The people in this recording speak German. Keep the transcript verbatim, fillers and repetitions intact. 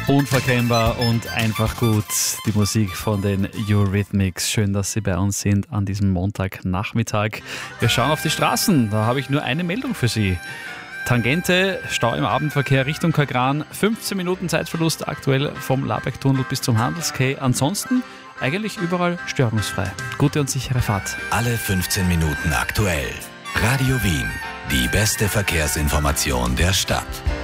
Unverkennbar und einfach gut. Die Musik von den Eurythmics. Schön, dass Sie bei uns sind an diesem Montagnachmittag. Wir schauen auf die Straßen. Da habe ich nur eine Meldung für Sie. Tangente, Stau im Abendverkehr Richtung Kagran. fünfzehn Minuten Zeitverlust aktuell vom Labeck-Tunnel bis zum Handelskay. Ansonsten eigentlich überall störungsfrei. Gute und sichere Fahrt. Alle fünfzehn Minuten aktuell. Radio Wien. Die beste Verkehrsinformation der Stadt.